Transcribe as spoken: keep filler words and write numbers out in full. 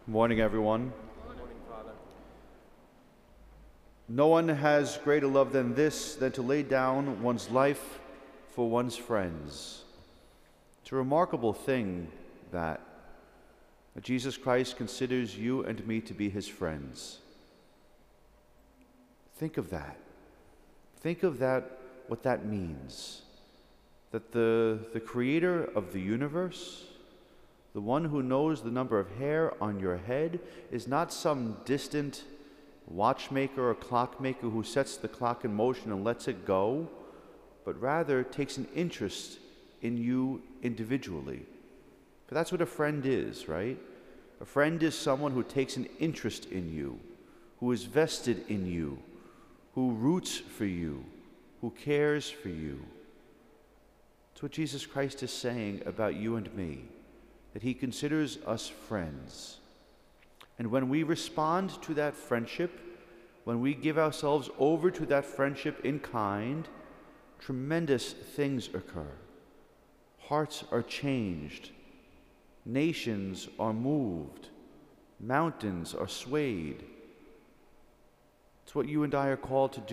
Morning, everyone. Good morning, Father. No one has greater love than this, than to lay down one's life for one's friends. It's a remarkable thing that, that Jesus Christ considers you and me to be his friends. Think of that. Think of that, what that means. That the, the creator of the universe, the one who knows the number of hair on your head, is not some distant watchmaker or clockmaker who sets the clock in motion and lets it go, but rather takes an interest in you individually. For that's what a friend is, right? A friend is someone who takes an interest in you, who is vested in you, who roots for you, who cares for you. It's what Jesus Christ is saying about you and me, that he considers us friends. And when we respond to that friendship, when we give ourselves over to that friendship in kind, tremendous things occur. Hearts are changed. Nations are moved. Mountains are swayed. It's what you and I are called to do